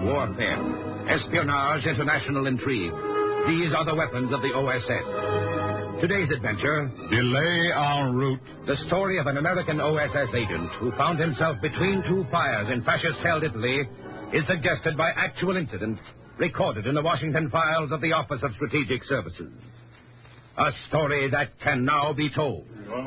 warfare, espionage, international intrigue. These are the weapons of the OSS. Today's adventure... Delay en route. The story of an American OSS agent who found himself between two fires in fascist-held Italy is suggested by actual incidents recorded in the Washington files of the Office of Strategic Services. A story that can now be told.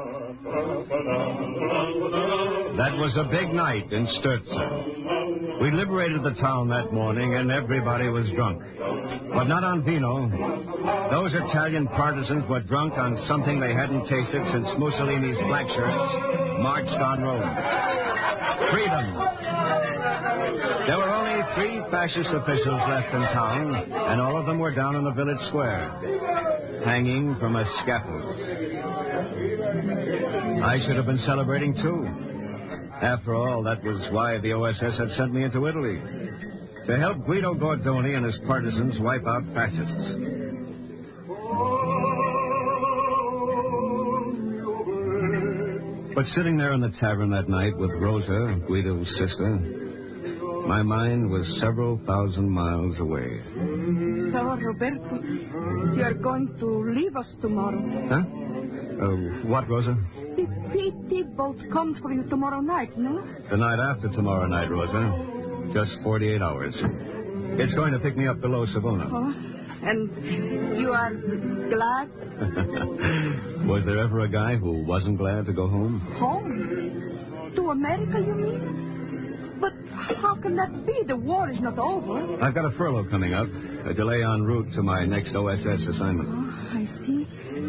That was a big night in Sturza. We liberated the town that morning, and everybody was drunk. But not on vino. Those Italian partisans were drunk on something they hadn't tasted since Mussolini's black shirts marched on Rome. Freedom. There were only 3 fascist officials left in town, and all of them were down in the village square, hanging from a scaffold. I should have been celebrating, too. After all, that was why the OSS had sent me into Italy, to help Guido Gordoni and his partisans wipe out fascists. But sitting there in the tavern that night with Rosa, Guido's sister, my mind was several thousand miles away. So, Roberto, you're going to leave us tomorrow. Huh? What, Rosa? The PT boat comes for you tomorrow night, no? The night after tomorrow night, Rosa. Just 48 hours. It's going to pick me up below Savona. Oh, and you are glad? Was there ever a guy who wasn't glad to go home? Home? To America, you mean? But how can that be? The war is not over. I've got a furlough coming up. A delay en route to my next OSS assignment. Oh, I see.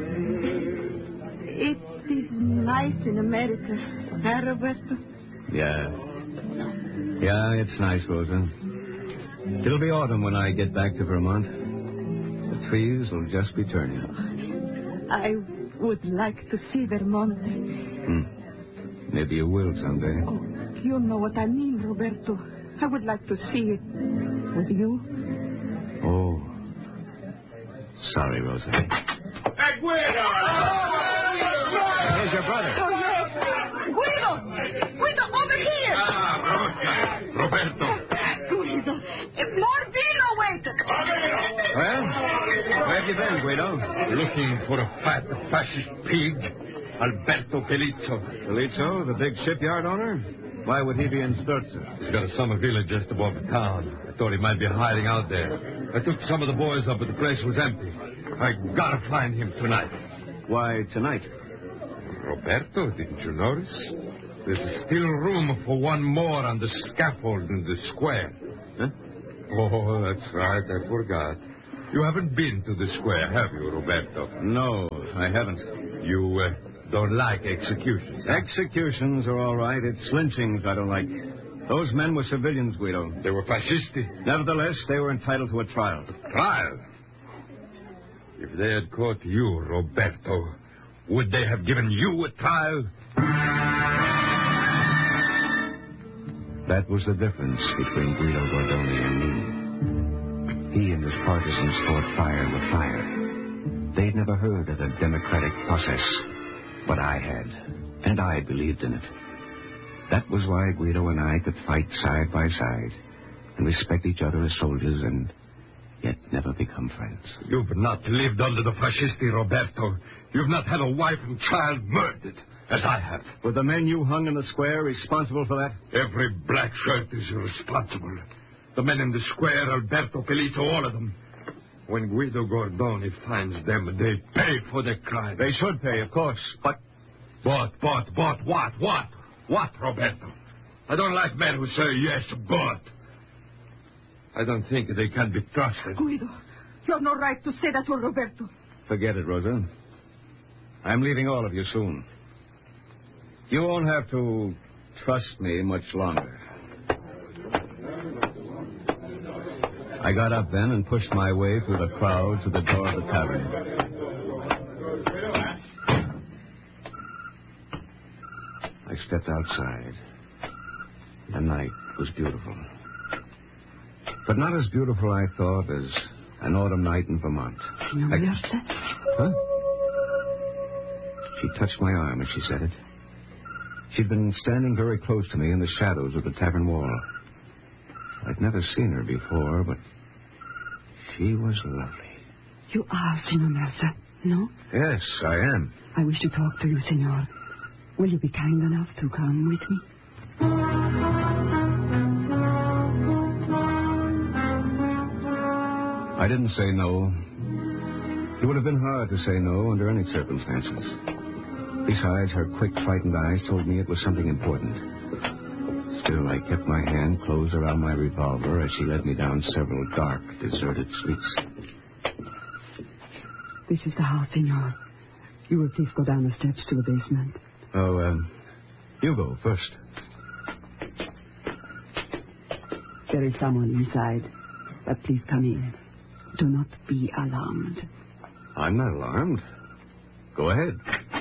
It is nice in America, huh, Roberto? Yeah. Yeah, it's nice, Rosa. It'll be autumn when I get back to Vermont. The trees will just be turning. I would like to see Vermont. Maybe you will someday. Oh, you know what I mean, Roberto. I would like to see it with you. Oh. Sorry, Rosa. Hey, Guido! Here's your brother. Oh, yes. Guido! Guido, over here! Rosa! Roberto! Guido, more vino waited. Well, where have you been, Guido? Looking for a fat fascist pig, Alberto Pelizzo. Pelizzo, the big shipyard owner? Why would he be in Sturza? He's got a summer villa just above town. I thought he might be hiding out there. I took some of the boys up, but the place was empty. I gotta find him tonight. Why tonight? Roberto, didn't you notice? There's still room for one more on the scaffold in the square. Huh? Oh, that's right. I forgot. You haven't been to the square, have you, Roberto? No, I haven't. You don't like executions, huh? Executions are all right. It's lynchings I don't like. Those men were civilians, Guido. They were fascisti. Nevertheless, they were entitled to a trial. Trial? If they had caught you, Roberto, would they have given you a trial? That was the difference between Guido Gordoni and me. He and his partisans fought fire with fire. They'd never heard of the democratic process, but I had, and I believed in it. That was why Guido and I could fight side by side and respect each other as soldiers and yet never become friends. You've not lived under the fascisti, Roberto. You've not had a wife and child murdered, as I have. Were the men you hung in the square responsible for that? Every black shirt is responsible. The men in the square, Alberto Pelizzo, all of them. When Guido Gordoni finds them, they pay for their crime. They should pay, of course, but... What, Roberto? I don't like men who say yes, but. I don't think they can be trusted. Guido, you have no right to say that to Roberto. Forget it, Rosa. I'm leaving all of you soon. You won't have to trust me much longer. I got up then and pushed my way through the crowd to the door of the tavern. I stepped outside. The night was beautiful. But not as beautiful, I thought, as an autumn night in Vermont. Signor Yorsa? Huh? She touched my arm as she said it. She'd been standing very close to me in the shadows of the tavern wall. I'd never seen her before, but she was lovely. You are Senor Mercer, no? Yes, I am. I wish to talk to you, Senor. Will you be kind enough to come with me? I didn't say no. It would have been hard to say no under any circumstances. Besides, her quick, frightened eyes told me it was something important. Still, I kept my hand closed around my revolver as she led me down several dark, deserted streets. This is the house, Senor. You will please go down the steps to the basement. Oh, you go first. There is someone inside, but please come in. Do not be alarmed. I'm not alarmed. Go ahead.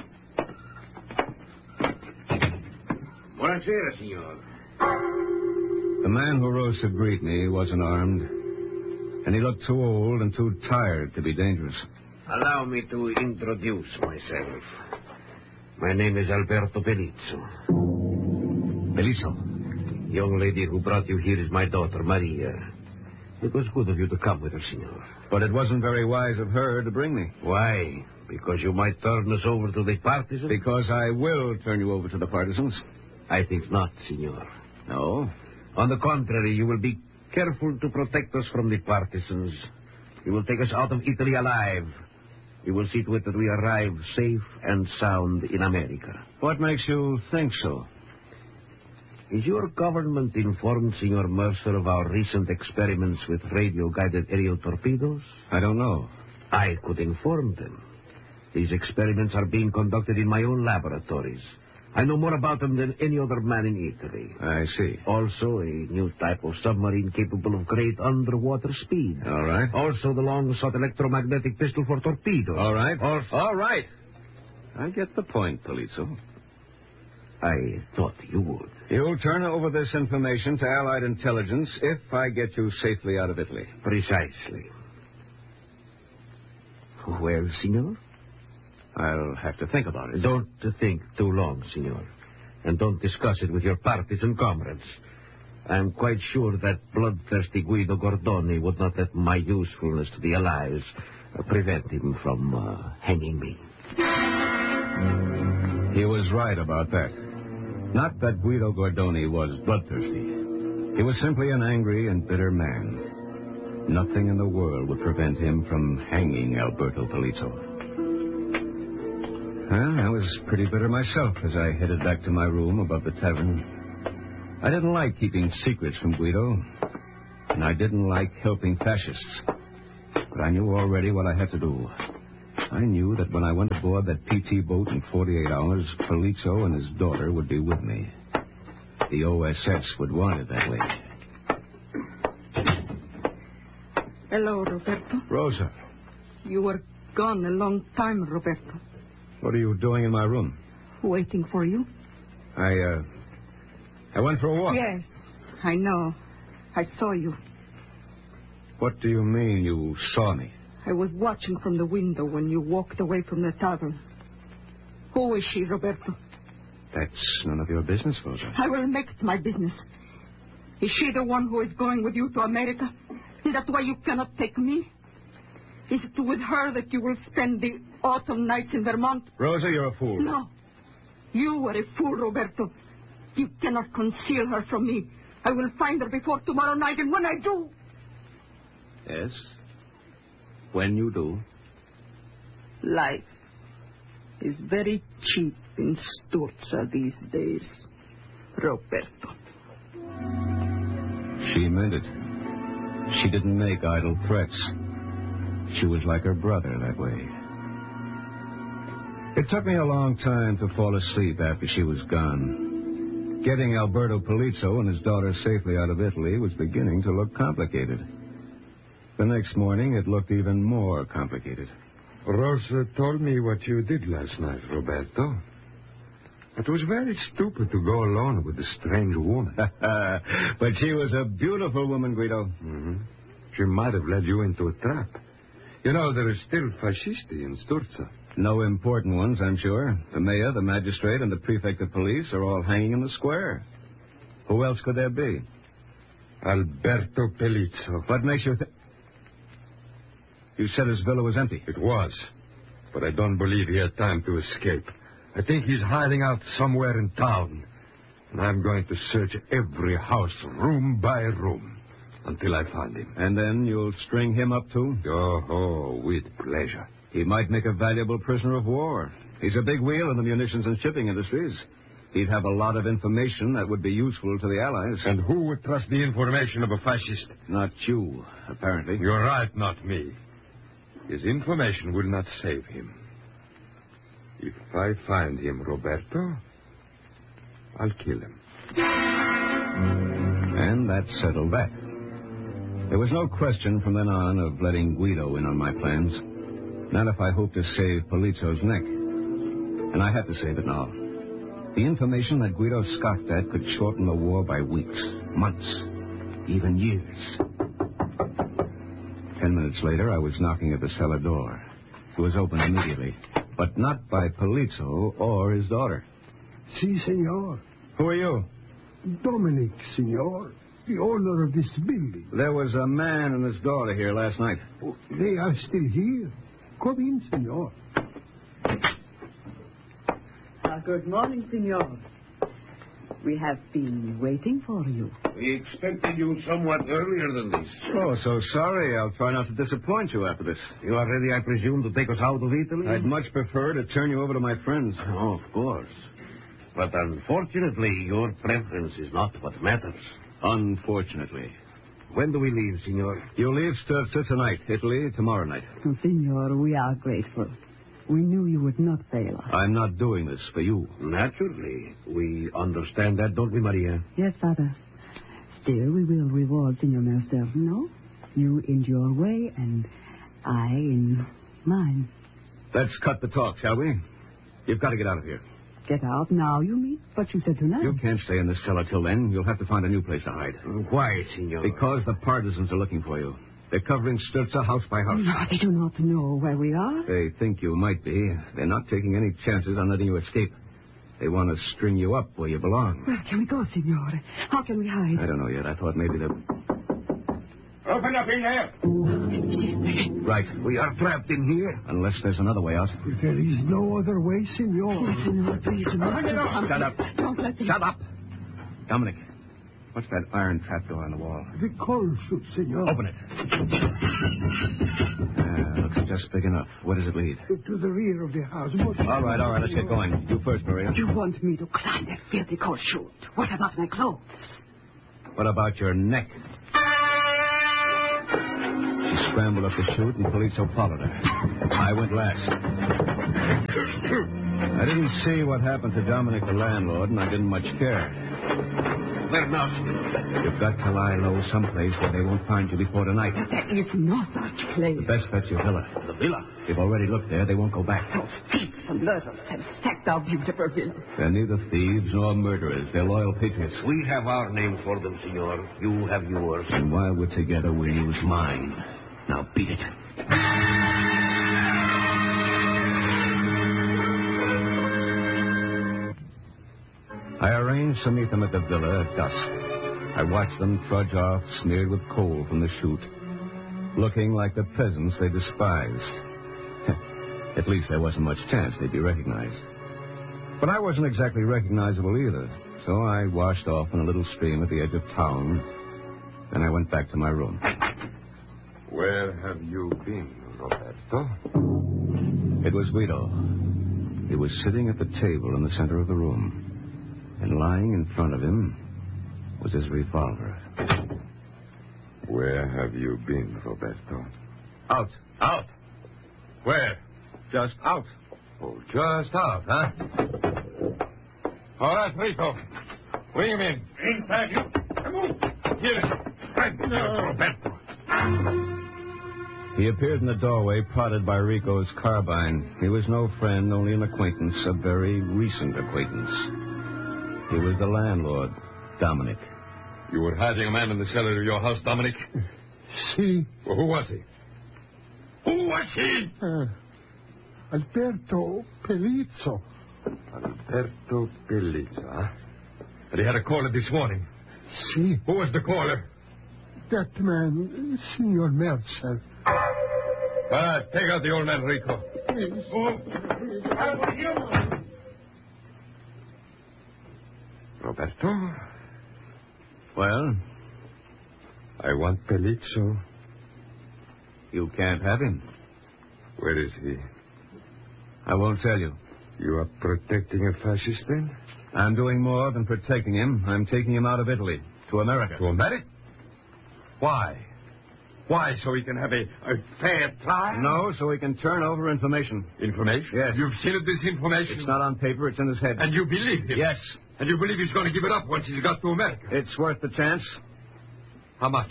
Buonasera, signor. The man who rose to greet me wasn't armed, and he looked too old and too tired to be dangerous. Allow me to introduce myself. My name is Alberto Pelizzo. Pelizzo? Young lady who brought you here is my daughter, Maria. It was good of you to come with her, senor. But it wasn't very wise of her to bring me. Why? Because you might turn us over to the partisans? Because I will turn you over to the partisans. I think not, senor. No? On the contrary, you will be careful to protect us from the partisans. You will take us out of Italy alive. You will see to it that we arrive safe and sound in America. What makes you think so? Is your government informed, Senor Mercer, of our recent experiments with radio-guided aerial torpedoes? I don't know. I could inform them. These experiments are being conducted in my own laboratories. I know more about them than any other man in Italy. I see. Also, a new type of submarine capable of great underwater speed. All right. Also, the long-sought electromagnetic pistol for torpedoes. All right. Also... All right. I get the point, Pelizzo. I thought you would. You'll turn over this information to Allied intelligence if I get you safely out of Italy. Precisely. Well, senor? I'll have to think about it. Don't think too long, senor. And don't discuss it with your partisan comrades. I'm quite sure that bloodthirsty Guido Gordoni would not let my usefulness to the Allies prevent him from hanging me. He was right about that. Not that Guido Gordoni was bloodthirsty. He was simply an angry and bitter man. Nothing in the world would prevent him from hanging Alberto Pelizzo. Well, I was pretty bitter myself as I headed back to my room above the tavern. I didn't like keeping secrets from Guido, and I didn't like helping fascists. But I knew already what I had to do. I knew that when I went aboard that PT boat in 48 hours, Pelizzo and his daughter would be with me. The OSS would want it that way. Hello, Roberto. Rosa, You were gone a long time, Roberto. what are you doing in my room? Waiting for you. I went for a walk. Yes, I know. I saw you. What do you mean you saw me? I was watching from the window when you walked away from the tavern. Who is she, Roberto? That's none of your business, Rosa. I will make it my business. Is she the one who is going with you to America? Is that why you cannot take me? Is it with her that you will spend the autumn nights in Vermont? Rosa, you're a fool. No. You were a fool, Roberto. You cannot conceal her from me. I will find her before tomorrow night, and when I do... Yes? When you do. Life is very cheap in Sturza these days, Roberto. She meant it. She didn't make idle threats. She was like her brother that way. It took me a long time to fall asleep after she was gone. Getting Alberto Pelizzo and his daughter safely out of Italy was beginning to look complicated. The next morning, it looked even more complicated. Rosa told me what you did last night, Roberto. It was very stupid to go alone with a strange woman. But she was a beautiful woman, Guido. Mm-hmm. She might have led you into a trap. You know, there is still fascisti in Sturza. No important ones, I'm sure. The mayor, the magistrate, and the prefect of police are all hanging in the square. Who else could there be? Alberto Pelizzo. What makes you think... You said his villa was empty. It was. But I don't believe he had time to escape. I think he's hiding out somewhere in town. And I'm going to search every house, room by room, until I find him. And then you'll string him up, too? Oh, with pleasure. He might make a valuable prisoner of war. He's a big wheel in the munitions and shipping industries. He'd have a lot of information that would be useful to the Allies. And who would trust the information of a fascist? Not you, apparently. You're right, not me. His information will not save him. If I find him, Roberto, I'll kill him. And that settled that. There was no question from then on of letting Guido in on my plans. Not if I hoped to save Polizzo's neck. And I had to save it now. The information that Guido scoffed at could shorten the war by weeks, months, even years. 10 minutes later, I was knocking at the cellar door. It was opened immediately, but not by Polizzo or his daughter. Si, senor. Who are you? Dominic, senor. The owner of this building. There was a man and his daughter here last night. Oh, they are still here. Come in, senor. Good morning, senor. We have been waiting for you. We expected you somewhat earlier than this. Oh, so sorry. I'll try not to disappoint you after this. You are ready, I presume, to take us out of Italy? I'd much prefer to turn you over to my friends. Oh, of course. But unfortunately, your preference is not what matters. Unfortunately. When do we leave, Signor? You leave Sturza tonight, Italy tomorrow night. Oh, senor, we are grateful. We knew you would not fail us. I'm not doing this for you. Naturally. We understand that, don't we, Maria? Yes, Father. Still, we will reward Senor Mercer, no? You in your way, and I in mine. Let's cut the talk, shall we? You've got to get out of here. Get out now, you mean? But you said tonight. You can't stay in this cellar till then. You'll have to find a new place to hide. Why, Signor? Because the partisans are looking for you. They're covering Sturza house by house. No, they do not know where we are. They think you might be. They're not taking any chances on letting you escape. They want to string you up where you belong. Where can we go, senor? How can we hide? I don't know yet. I thought maybe that... Open up in there! Right. We are trapped in here. Unless there's another way out. There is no other way, senor. Please, senor, please do not. Shut up. Don't let them... Shut up. Dominic, what's that iron trapdoor on the wall? The coal chute, senor. Open it. Looks just big enough. Where does it lead? To the rear of the house. All right. Let's get going. You first, Maria. You want me to climb that filthy coal chute? What about my clothes? What about your neck? She scrambled up the chute and Polizzo followed her. I went last. I didn't see what happened to Dominic the landlord, and I didn't much care. They're not. You've got to lie low someplace where they won't find you before tonight. There is no such place. The best bet's your villa. The villa? They've already looked there. They won't go back. Those thieves and murderers have sacked our beautiful villa. They're neither thieves nor murderers. They're loyal patriots. We have our name for them, Signor. You have yours. And while we're together, we'll use mine. Now beat it. I arranged to meet them at the villa at dusk. I watched them trudge off, smeared with coal from the chute, looking like the peasants they despised. At least there wasn't much chance they'd be recognized. But I wasn't exactly recognizable either, so I washed off in a little stream at the edge of town, and I went back to my room. Where have you been, Roberto? It was Guido. He was sitting at the table in the center of the room. And lying in front of him was his revolver. Where have you been, Roberto? Out. Out. Where? Just out. Oh, just out, huh? All right, Rico. Bring him in. Inside you. Come on. Here. Right, Roberto. He appeared in the doorway, prodded by Rico's carbine. He was no friend, only an acquaintance, a very recent acquaintance. He was the landlord, Dominic. You were hiding a man in the cellar of your house, Dominic? Si. Well, who was he? Who was he? Alberto Pelizzo. Alberto Pelizzo, huh? And he had a caller this morning. Si. Who was the caller? that man, Senor Mercer. Take out the old man, Rico. Roberto? Well, I want Pelizzo. you can't have him. Where is he? I won't tell you. You are protecting a fascist then? I'm doing more than protecting him. I'm taking him out of Italy to America. To America? Why? Why, so he can have a fair trial? No, so he can turn over information. Information? Yes. You've seen this information? It's not on paper, it's in his head. And you believe him? Yes. And you believe he's going to give it up once he's got to America? It's worth the chance. How much?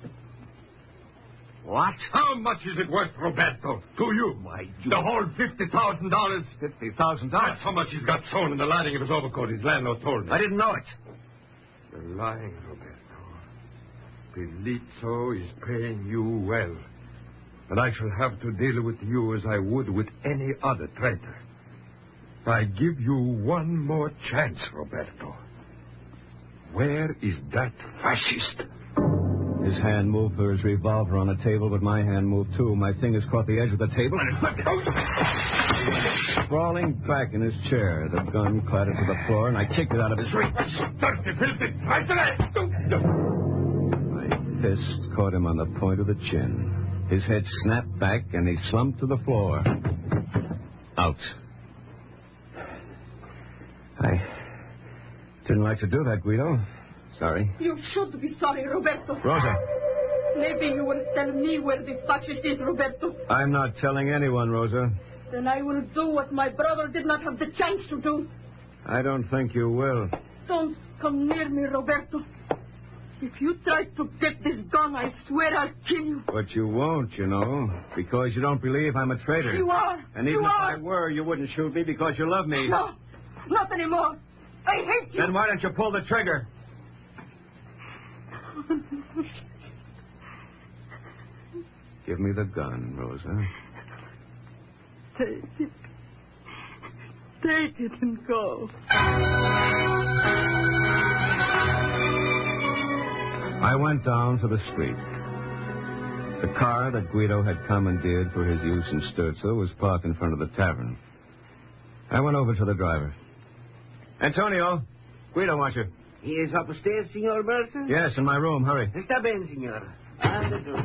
What? How much is it worth, Roberto, to you? Why, The whole $50,000? $50,000. That's how much he's got sewn in the lining of his overcoat, his landlord told me. I didn't know it. You're lying, Roberto. Pelizzo is paying you well. And I shall have to deal with you as I would with any other traitor. I give you one more chance, Roberto. Where is that fascist? His hand moved for his revolver on the table, but my hand moved too. My fingers caught the edge of the table, and sprawling back in his chair, the gun clattered to the floor, and I kicked it out of his reach. Dirty, filthy, right to that! My fist caught him on the point of the chin. His head snapped back, and he slumped to the floor. Out. I didn't like to do that, Guido. Sorry. You should be sorry, Roberto. Rosa. Maybe you will tell me where the fascist is, Roberto. I'm not telling anyone, Rosa. Then I will do what my brother did not have the chance to do. I don't think you will. Don't come near me, Roberto. If you try to get this gun, I swear I'll kill you. But you won't, you know, because you don't believe I'm a traitor. You are. And even you if are. I were, you wouldn't shoot me because you love me. No, not anymore. I hate you. Then why don't you pull the trigger? Give me the gun, Rosa. Take it. Take it and go. I went down to the street. The car that Guido had commandeered for his use in Sturzo was parked in front of the tavern. I went over to the driver. Antonio, Guido wants you. He is upstairs, Signor Mercer? Yes, in my room. Hurry. Está bien, Signor.